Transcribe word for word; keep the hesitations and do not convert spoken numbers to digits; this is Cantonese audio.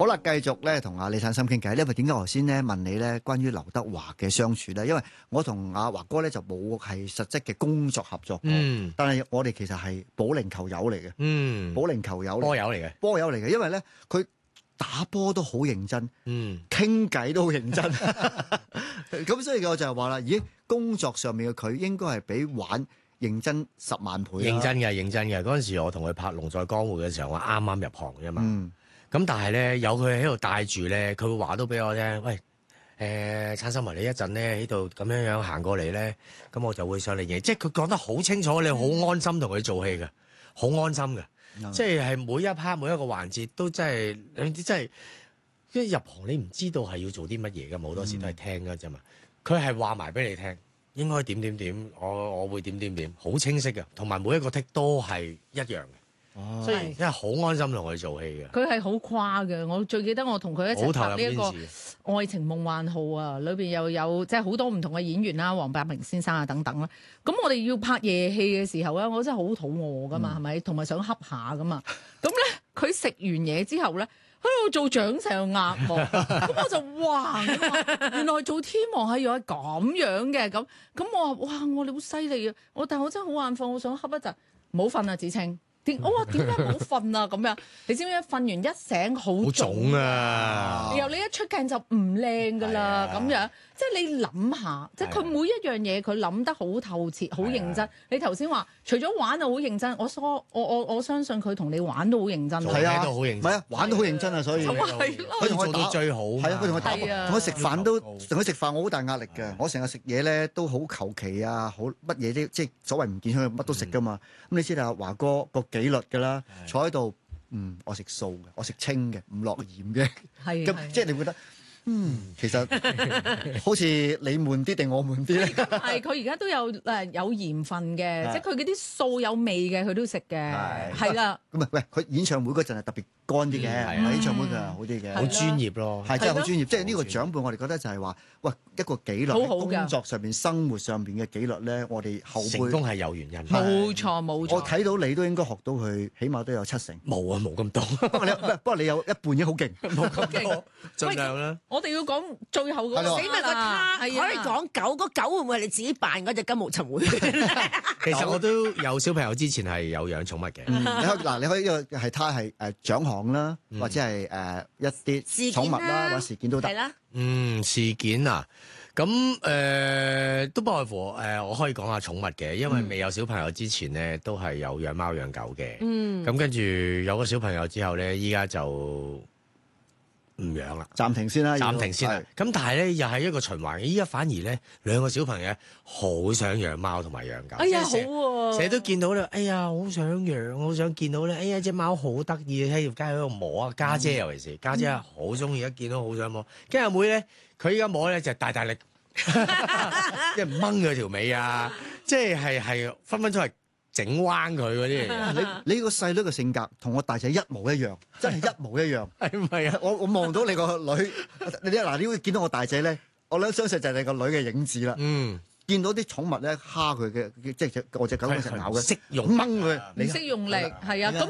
好啦，繼續咧同阿李燦森傾偈。因為點解頭先咧問你咧關於劉德華嘅相處咧？因為我同阿華哥咧就冇係實質嘅工作合作過，嗯、但係我哋其實係保齡球友嚟嘅，嗯、保齡球友波友嚟嘅， 波友嚟嘅。因為咧佢打波都好認真，傾偈、嗯、都好認真。咁所以我就係話啦，咦，工作上面嘅佢應該係比玩認真十萬倍。認真嘅，認真嘅。嗰陣時我同佢拍《龍在江湖》嘅時候，我啱啱入行啫嘛。嗯咁但係咧，有佢喺度帶住咧，佢會話到俾我聽，喂，誒，燦森啊，你一陣咧喺度咁樣樣行過嚟咧，咁我就會上嚟嘢，即係佢講得好清楚，你好安心同佢做戲嘅，好安心嘅，嗯、即係係每一 part 每一個環節都真係，你真係，因為入行你唔知道係要做啲乜嘢嘅，好多時都係聽㗎啫嘛，佢係話埋俾你聽，應該點點點，我我會點點點，好清晰嘅，同埋每一個 take 都係一樣嘅。哦、所以真係好安心同佢做戲嘅。佢係好誇嘅，我最記得我同佢一齊拍呢一個《愛情夢幻號》啊，裏邊又有即係好多唔同嘅演員啦，黃百鳴先生啊等等啦。咁我哋要拍夜戲嘅時候咧，我真係好肚餓噶嘛，係咪、嗯？同埋想恰下噶嘛。咁咧，佢食完嘢之後咧，喺度做掌上壓喎。咁我就哇，原來做天王係要係咁樣嘅。咁咁我話哇，我哋好犀利啊！我但係我真係好眼瞓，我想恰一陣，唔好瞓啊，芷菁。我話點解冇瞓啊？咁樣你知唔知？瞓完一醒好腫啊！然後你一出鏡就唔靚噶啦，咁樣即係你諗下，即係佢每一樣嘢佢諗得好透徹、好認真。你頭先話除咗玩就好認真，我我我我相信佢同你玩都好認真。係啊，都好認真。唔係啊，玩都好認真啊，所以佢同我做到最好。係啊，佢同我打，同佢食飯都同佢食飯，我好大壓力嘅。我成日食嘢咧都好求其啊，好乜嘢都即係所謂唔健康乜都食噶嘛。咁你知啦，華哥個紀律㗎啦，坐喺度，嗯，我食素嘅，我食清嘅，唔落鹽嘅，係咁，即係你覺得，嗯，其實好似你悶啲定我悶啲咧？係佢而家都有誒有鹽分嘅，即係佢嗰啲素有味嘅，佢都食嘅，係啦。咁啊，喂，佢演唱會嗰陣係特別乾啲嘅，演唱會嘅好啲嘅，好專業咯，係真係好專業。即係呢個長輩，我哋覺得就係話，喂，一個紀律，工作上邊、生活上邊嘅紀律咧，我哋後輩成功係有原因。冇錯冇錯，我睇到你都應該學到佢，起碼都有七成。冇啊，冇咁多。不過你不過你有一半已經好勁，冇咁多，盡量啦。我哋要講最後嗰個死物個卡，可以講狗，嗰狗會唔會係你自己扮嗰隻金毛尋回？其實我都有小朋友之前係有養寵物嘅。你可以嗱，你可以呢個係他係誒獎項啦，或者係誒一啲寵物啦，或者事件都得。係啦。嗯，事件啊，咁誒都不外乎誒，我可以講下寵物嘅，因為未有小朋友之前咧，都係有養貓養狗嘅。嗯。咁跟住有個小朋友之後咧，依家就唔養啦，暫停先啦，暫停先啦。咁但係咧，又係一個循環。依家反而咧，兩個小朋友好想養貓同埋養狗。哎呀，好喎！成日都見到咧，哎呀，好想養，好想見到咧，哎呀，隻貓好得意，喺條街喺度摸啊！家姐尤其是家姐啊，好中意，一見到好想摸。跟住阿妹咧，佢依家摸咧就大大力，即係掹佢條尾啊！即係係係分分鐘係整彎佢嗰啲。你你個細女嘅性格同我大仔一模一樣，真係一模一樣。係唔係啊？我我望到你個女，你嗱，你會見到我大仔咧，我諗相信就係你個女嘅影子啦。嗯，見到啲寵物咧蝦佢嘅，即係我隻狗成日咬嘅，識用掹佢，你識用力係啊。咁